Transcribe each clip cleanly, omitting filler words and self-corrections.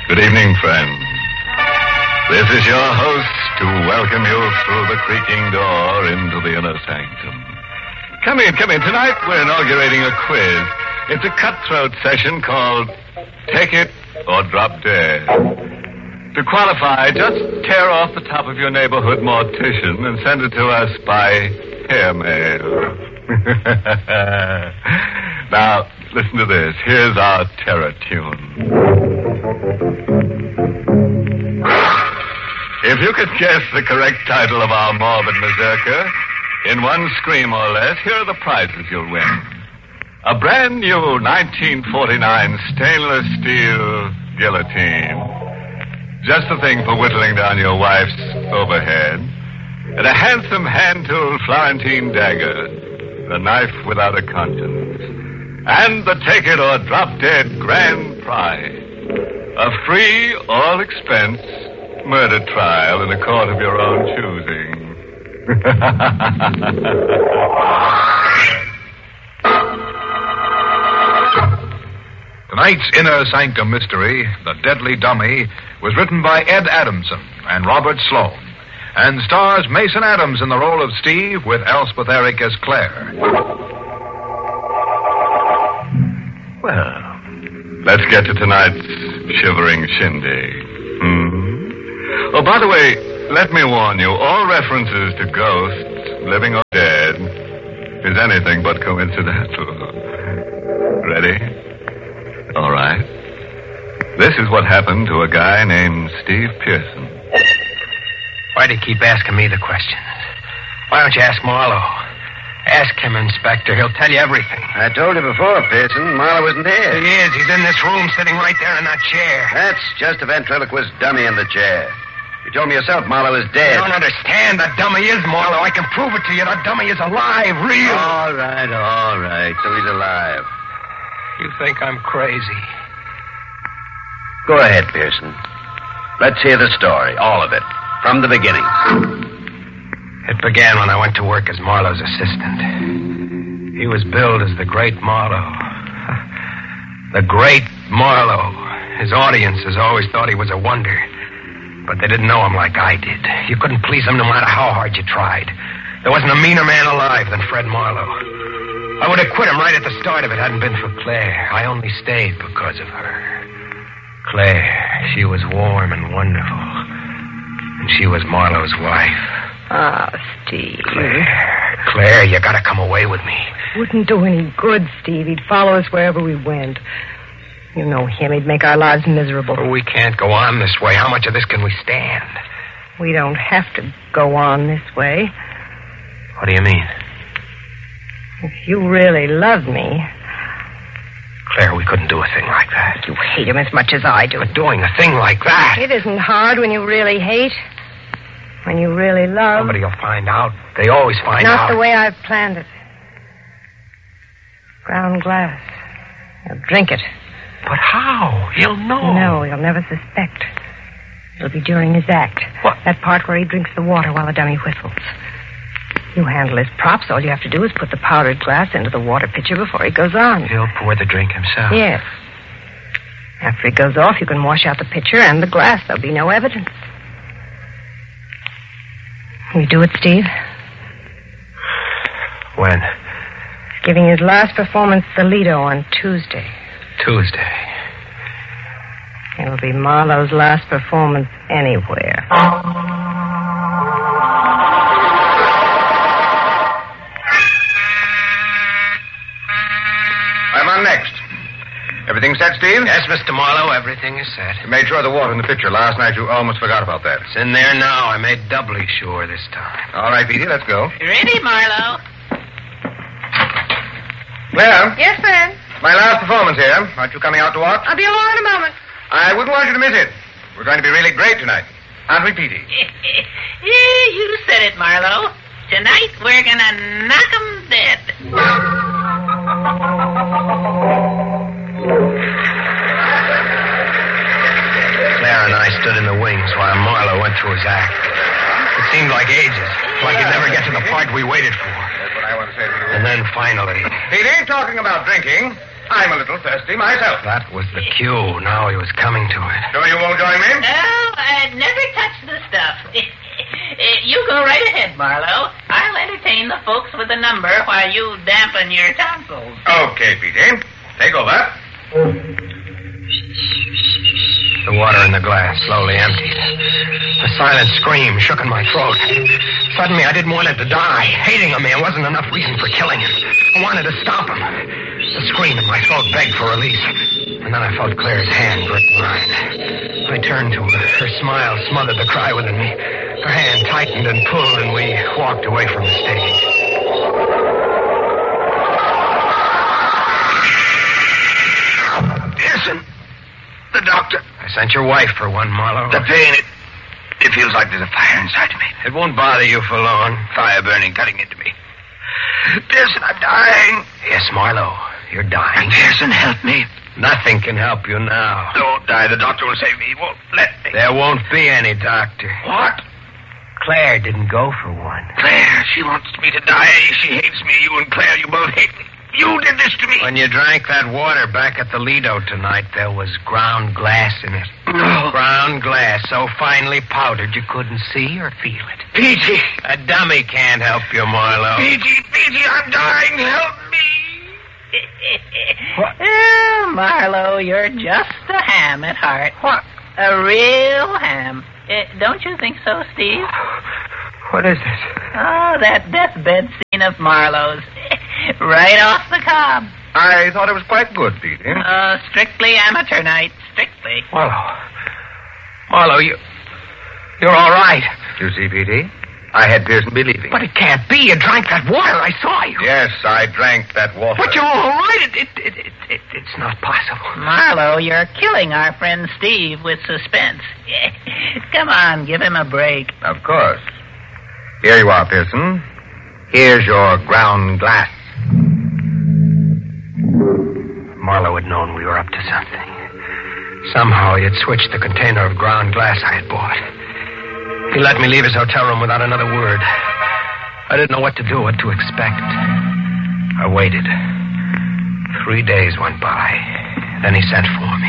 Good evening, friends. This is your host to welcome you through the creaking door into the inner sanctum. Come in. Tonight we're inaugurating a quiz. It's a cutthroat session called Take It or Drop Dead. To qualify, just tear off the top of your neighborhood mortician and send it to us by airmail. Now, listen to this. Here's our terror tune. If you could guess the correct title of our morbid mazurka in one scream or less, here are the prizes you'll win. A brand new 1949 stainless steel guillotine. Just the thing for whittling down your wife's overhead. And a handsome hand-tooled Florentine dagger. The knife without a conscience. And the Take It or Drop Dead grand prize. A free, all-expense murder trial in a court of your own choosing. Tonight's Inner Sanctum Mystery, The Deadly Dummy, was written by Ed Adamson and Robert Sloan, and stars Mason Adams in the role of Steve with Elspeth Eric as Claire. Well, let's get to tonight's shivering shindig. Oh, by the way, let me warn you, all references to ghosts, living or dead, is anything but coincidental. Ready? All right. This is what happened to a guy named Steve Pearson. Why do you keep asking me the questions? Why don't you ask Marlowe? Ask him, Inspector. He'll tell you everything. I told you before, Pearson. Marlowe isn't here. He is. He's in this room, sitting right there in that chair. That's just a ventriloquist dummy in the chair. You told me yourself Marlowe is dead. You don't understand. The dummy is Marlowe. I can prove it to you. The dummy is alive, real. All right. So he's alive. You think I'm crazy? Go ahead, Pearson. Let's hear the story, all of it, from the beginning. It began when I went to work as Marlowe's assistant. He was billed as the Great Marlowe. The Great Marlowe. His audiences always thought he was a wonder. But they didn't know him like I did. You couldn't please him no matter how hard you tried. There wasn't a meaner man alive than Fred Marlowe. I would have quit him right at the start if it hadn't been for Claire. I only stayed because of her. Claire, she was warm and wonderful. And she was Marlowe's wife. Ah, Steve. Claire, you gotta come away with me. Wouldn't do any good, Steve. He'd follow us wherever we went. You know him. He'd make our lives miserable. We can't go on this way. How much of this can we stand? We don't have to go on this way. What do you mean? If you really love me... Claire, we couldn't do a thing like that. You hate him as much as I do. But doing a thing like that... It isn't hard when you really hate. When you really love. Somebody will find out. They always find out. Not the way I've planned it. Ground glass. He'll drink it. But how? He'll know. No, he'll never suspect. It'll be during his act. What? That part where he drinks the water while the dummy whistles. You handle his props. All you have to do is put the powdered glass into the water pitcher before he goes on. He'll pour the drink himself. Yes. After he goes off, you can wash out the pitcher and the glass. There'll be no evidence. We do it, Steve? When? He's giving his last performance at the Lido on Tuesday. Tuesday. It'll be Marlowe's last performance anywhere. I'm on next. Everything set, Steve? Yes, Mr. Marlowe, everything is set. You made sure of the water in the pitcher. Last night you almost forgot about that. It's in there now. I made doubly sure this time. All right, Petey, let's go. You ready, Marlowe? Claire? Yes, Fred? My last performance here. Aren't you coming out to watch? I'll be along in a moment. I wouldn't want you to miss it. We're going to be really great tonight. Aren't we, Petey? You said it, Marlowe. Tonight we're gonna knock 'em dead. Claire and I stood in the wings while Marlowe went through his act. It seemed like ages, like he'd never get to the part we waited for. That's what I want to say to you. And then finally... Petey, talking about drinking, I'm a little thirsty myself. That was the cue. Now he was coming to it. So you won't join me? No, I'd never touch the stuff. You go right ahead, Marlowe. I'll entertain the folks with a number while you dampen your tonsils. Okay, Petey. Take over. The water in the glass slowly emptied. A silent scream shook in my throat. Suddenly, I didn't want it to die. Hating a man wasn't enough reason for killing him. I wanted to stop him. The scream in my throat begged for release. And then I felt Claire's hand grip mine. I turned to her. Her smile smothered the cry within me. Her hand tightened and pulled, and we walked away from the stage. Pearson, the doctor. I sent your wife for one, Marlowe. The pain, it feels like there's a fire inside of me. It won't bother you for long. Fire burning, cutting into me. Pearson, I'm dying. Yes, Marlowe, you're dying. Pearson, help me. Nothing can help you now. Don't die. The doctor will save me. He won't let me. There won't be any doctor. What? Claire didn't go for one. Claire, she wants me to die. She hates me. You and Claire, you both hate me. You did this to me. When you drank that water back at the Lido tonight, there was ground glass in it. No. Ground glass so finely powdered you couldn't see or feel it. Peachy. A dummy can't help you, Marlowe. Peachy, I'm dying. Help me. Oh, Marlowe, you're just a ham at heart. What? A real ham. Don't you think so, Steve? What is this? Oh, that deathbed scene of Marlowe's. Right off the cob. I thought it was quite good, Petey. Strictly amateur night. Strictly. Marlowe, you're all right. You see, Petey, I had Pearson believing. But it can't be. You drank that water. I saw you. Yes, I drank that water. But you're all right. It's not possible. Marlowe, you're killing our friend Steve with suspense. Come on, give him a break. Of course. Here you are, Pearson. Here's your ground glass. Marlowe had known we were up to something. Somehow he had switched the container of ground glass I had bought. He let me leave his hotel room without another word. I didn't know what to do, what to expect. I waited. 3 days went by. Then he sent for me.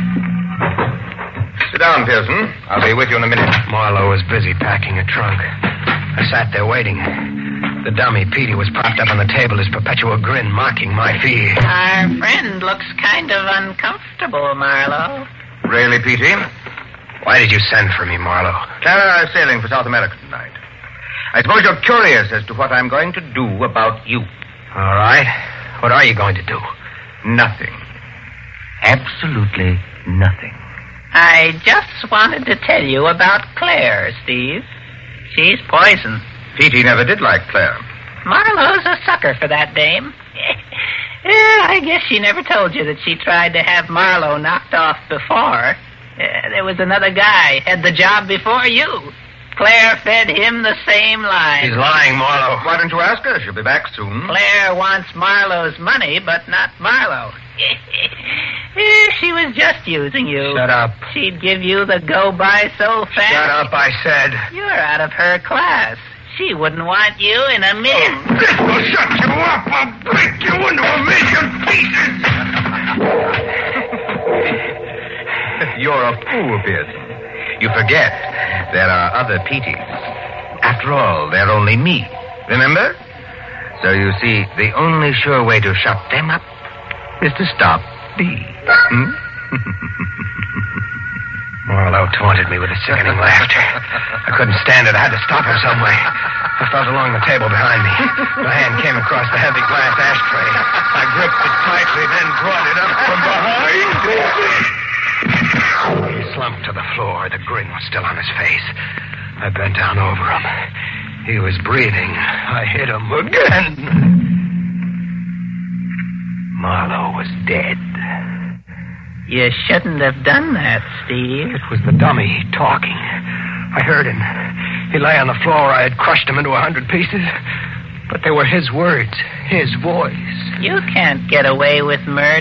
Sit down, Pearson. I'll be with you in a minute. Marlowe was busy packing a trunk. I sat there waiting. The dummy, Petey, was propped up on the table, his perpetual grin mocking my fear. Our friend looks kind of uncomfortable, Marlowe. Really, Petey? Why did you send for me, Marlowe? Clara and I are sailing for South America tonight. I suppose you're curious as to what I'm going to do about you. All right. What are you going to do? Nothing. Absolutely nothing. I just wanted to tell you about Claire, Steve. She's poison. Petey never did like Claire. Marlowe's a sucker for that dame. I guess she never told you that she tried to have Marlowe knocked off before. There was another guy had the job before you. Claire fed him the same line. He's lying, Marlowe. Why don't you ask her? She'll be back soon. Claire wants Marlowe's money, but not Marlowe. She was just using you. Shut up. She'd give you the go-by so fast. Shut up, I said. You're out of her class. She wouldn't want you in a minute. This will shut you up. I'll break you into a million pieces. You're a fool, Pearson. You forget there are other Peteys. After all, they're only me. Remember? So you see, the only sure way to shut them up is to stop me. Marlowe taunted me with a sickening laughter. I couldn't stand it. I had to stop him some way. I felt along the table behind me. My hand came across the heavy glass ashtray. I gripped it tightly, then brought it up from behind. He slumped to the floor. The grin was still on his face. I bent down over him. He was breathing. I hit him again. Marlowe was dead. You shouldn't have done that, Steve. It was the dummy talking. I heard him. He lay on the floor. I had crushed him into 100 pieces. But they were his words, his voice. You can't get away with murder.